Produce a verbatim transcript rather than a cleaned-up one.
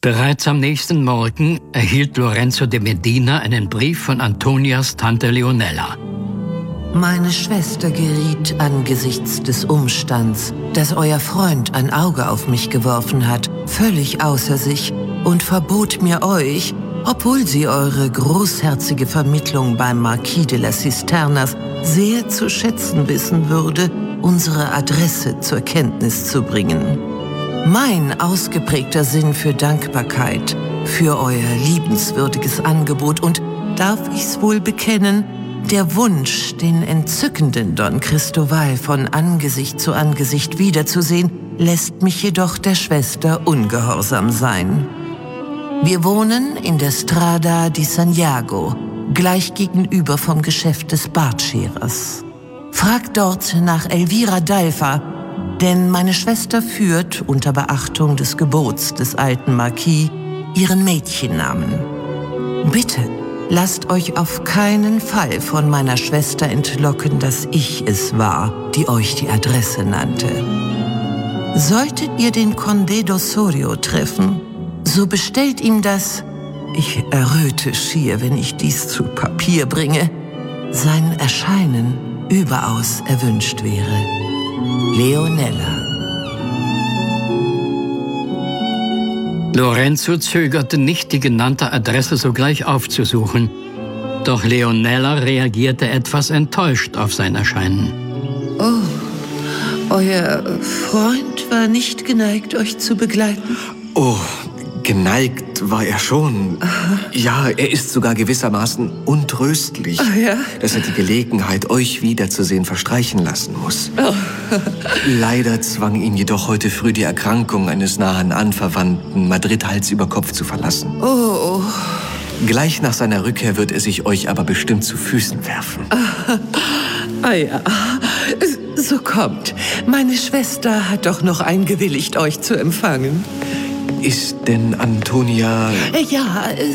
Bereits am nächsten Morgen erhielt Lorenzo de Medina einen Brief von Antonias Tante Leonella. Meine Schwester geriet angesichts des Umstands, dass euer Freund ein Auge auf mich geworfen hat, völlig außer sich und verbot mir euch, obwohl sie eure großherzige Vermittlung beim Marquis de las Cisternas sehr zu schätzen wissen würde, unsere Adresse zur Kenntnis zu bringen. Mein ausgeprägter Sinn für Dankbarkeit, für euer liebenswürdiges Angebot und, darf ich's wohl bekennen, der Wunsch, den entzückenden Don Cristoval von Angesicht zu Angesicht wiederzusehen, lässt mich jedoch der Schwester ungehorsam sein. Wir wohnen in der Strada di Santiago, gleich gegenüber vom Geschäft des Bartscherers. Fragt dort nach Elvira d'Alfa, denn meine Schwester führt, unter Beachtung des Gebots des alten Marquis, ihren Mädchennamen. Bitte, lasst euch auf keinen Fall von meiner Schwester entlocken, dass ich es war, die euch die Adresse nannte. Solltet ihr den Conde d'Ossorio treffen, so bestellt ihm das, ich erröte schier, wenn ich dies zu Papier bringe, sein Erscheinen überaus erwünscht wäre. Leonella. Lorenzo zögerte nicht, die genannte Adresse sogleich aufzusuchen. Doch Leonella reagierte etwas enttäuscht auf sein Erscheinen. Oh, euer Freund war nicht geneigt, euch zu begleiten? Oh, geneigt war er schon. Aha. Ja, er ist sogar gewissermaßen untröstlich, oh, ja? dass er die Gelegenheit, euch wiederzusehen, verstreichen lassen muss. Oh. Leider zwang ihn jedoch heute früh die Erkrankung eines nahen Anverwandten, Madrid Hals über Kopf zu verlassen. Oh. Gleich nach seiner Rückkehr wird er sich euch aber bestimmt zu Füßen werfen. Ah, ah ja, so kommt. Meine Schwester hat doch noch eingewilligt, euch zu empfangen. Ist denn Antonia... Ja,